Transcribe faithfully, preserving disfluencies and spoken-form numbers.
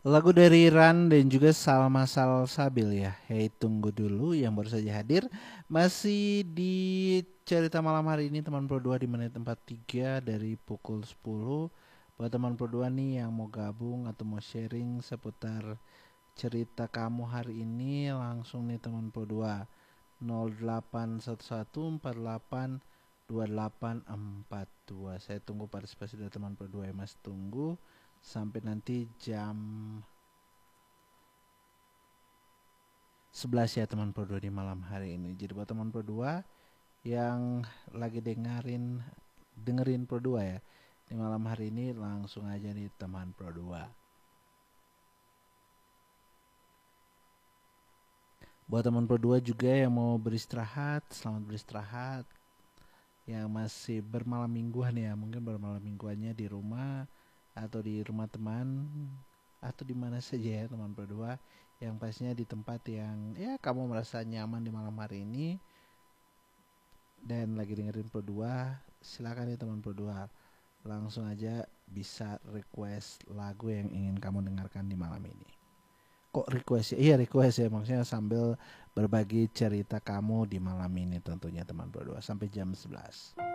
Lagu dari Ran dan juga Salma Salsabil ya. Hey tunggu dulu yang baru saja hadir. Masih di cerita malam hari ini teman Pro dua di menit empat puluh tiga dari pukul sepuluh. Buat teman Pro dua nih yang mau gabung atau mau sharing seputar cerita kamu hari ini, langsung nih teman Pro dua nol delapan satu satu empat delapan dua delapan empat dua. Saya tunggu partisipasi dari teman Pro dua ya Mas. Tunggu sampai nanti jam sebelas ya teman Pro dua di malam hari ini. Jadi buat teman Pro dua yang lagi dengerin dengerin Pro dua ya di malam hari ini, langsung aja nih teman Pro dua. Buat teman Pro dua juga yang mau beristirahat, selamat beristirahat. Yang masih bermalam mingguan ya, mungkin bermalam mingguannya di rumah atau di rumah teman atau di mana saja ya teman Pro dua, yang pastinya di tempat yang ya kamu merasa nyaman di malam hari ini dan lagi dengerin Pro dua. Silakan ya teman Pro dua, langsung aja bisa request lagu yang ingin kamu dengarkan di malam ini. Kok request ya? Iya request ya, maksudnya sambil berbagi cerita kamu di malam ini tentunya teman Pro dua sampai jam sebelas.